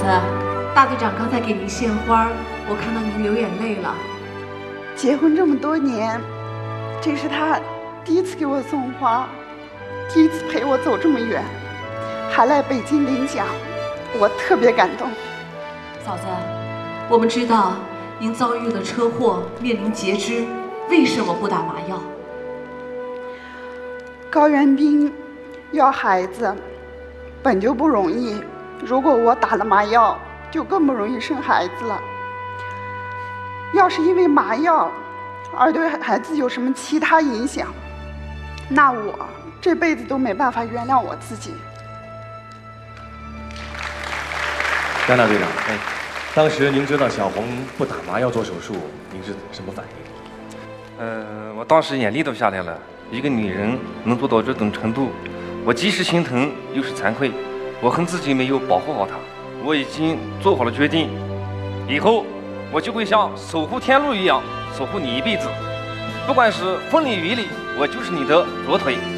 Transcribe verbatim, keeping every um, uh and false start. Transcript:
大队长刚才给您献花，我看到您流眼泪了。 结婚这么多年，这是他第一次给我送花，第一次陪我走这么远，还来北京领奖，我特别感动。 嫂子，我们知道您遭遇了车祸，面临截肢，为什么不打麻药？ 高原病要孩子本就不容易，如果我打了麻药，就更不容易生孩子了。要是因为麻药而对孩子有什么其他影响，那我这辈子都没办法原谅我自己。 张大队长，哎，当时您知道小红不打麻药做手术，您是什么反应？ 呃，我当时眼泪都下来了。一个女人能做到这种程度，我既是心疼又是惭愧。我恨自己没有保护好她。我已经做好了决定，以后我就会像守护天路一样守护你一辈子。不管是风里雨里，我就是你的左腿。